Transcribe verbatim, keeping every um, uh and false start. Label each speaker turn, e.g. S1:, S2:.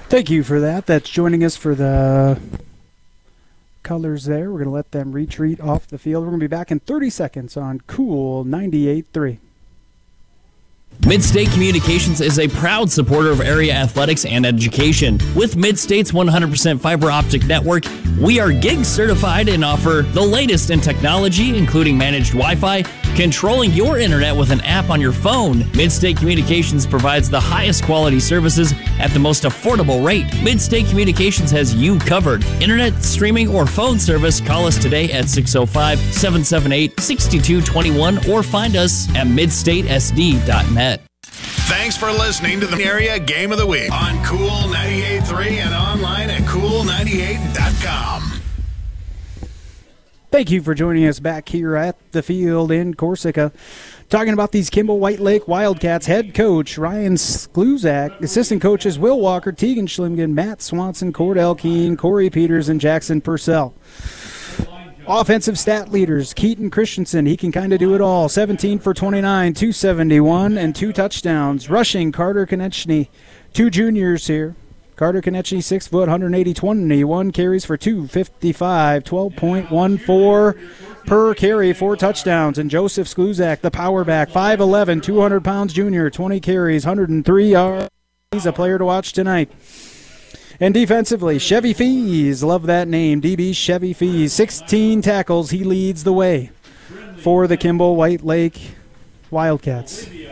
S1: Thank you for that. That's joining us for the colors there. We're going to let them retreat off the field. We're going to be back in thirty seconds on Cool ninety-eight point three.
S2: Midstate Communications is a proud supporter of area athletics and education. With Midstate's one hundred percent fiber optic network, we are gig certified and offer the latest in technology, including managed Wi-Fi, controlling your internet with an app on your phone. Midstate Communications provides the highest quality services at the most affordable rate. Midstate Communications has you covered. Internet, streaming, or phone service, call us today at six oh five, seven seven eight, six two two one or find us at midstate s d dot net.
S3: Thanks for listening to the Area Game of the Week on Cool ninety-eight point three and online at cool ninety-eight dot com.
S1: Thank you for joining us back here at the field in Corsica. Talking about these Kimball White Lake Wildcats, head coach Ryan Skluzak, assistant coaches Will Walker, Tegan Schlimgen, Matt Swanson, Cordell Keene, Corey Peters, and Jackson Purcell. Offensive stat leaders, Keaton Christensen, he can kind of do it all. seventeen for twenty-nine, two seventy-one, and two touchdowns. Rushing, Carter Konechny, two juniors here. Carter Konechny, six foot, one eighty, twenty-one carries for two fifty-five, twelve point one four per carry, four touchdowns. And Joseph Skluzak, the power back, five eleven, two hundred pounds junior, twenty carries, one hundred three yards. He's a player to watch tonight. And defensively, Chevy Fees, love that name, D B Chevy Fees, sixteen tackles, he leads the way for the Kimball White Lake Wildcats.